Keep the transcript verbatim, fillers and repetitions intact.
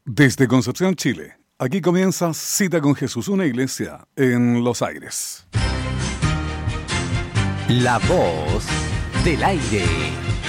Desde Concepción, Chile, aquí comienza Cita con Jesús, una iglesia en los aires. La voz del aire.